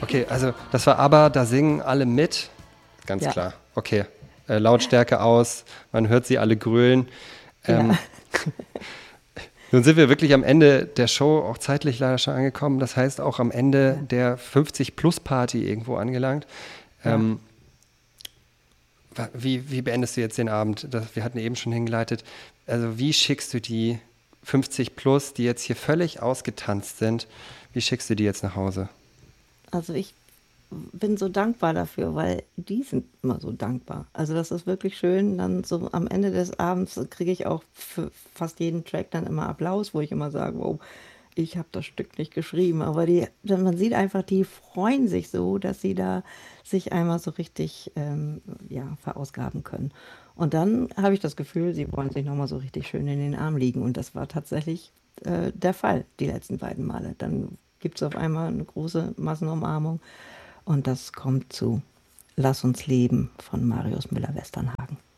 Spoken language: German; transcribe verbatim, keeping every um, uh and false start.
Okay, also das war ABBA, da singen alle mit. Ganz Ja. klar. Okay. Äh, Lautstärke aus, man hört sie alle grölen. Ähm, Ja. Nun sind wir wirklich am Ende der Show auch zeitlich leider schon angekommen. Das heißt auch am Ende Ja. der fünfzig-Plus-Party irgendwo angelangt. Ja. Ähm, wa- wie, wie beendest du jetzt den Abend? Das, wir hatten eben schon hingeleitet. Also wie schickst du die fünfzig Plus, die jetzt hier völlig ausgetanzt sind, wie schickst du die jetzt nach Hause? Also ich bin so dankbar dafür, weil die sind immer so dankbar. Also das ist wirklich schön. Dann so am Ende des Abends kriege ich auch für fast jeden Track dann immer Applaus, wo ich immer sage, wow, ich habe das Stück nicht geschrieben. Aber die, man sieht einfach, die freuen sich so, dass sie da sich einmal so richtig ähm, ja, verausgaben können. Und dann habe ich das Gefühl, sie wollen sich nochmal so richtig schön in den Arm liegen. Und das war tatsächlich äh, der Fall, die letzten beiden Male. Dann gibt es auf einmal eine große Massenumarmung. Und das kommt zu Lass uns leben von Marius Müller-Westernhagen.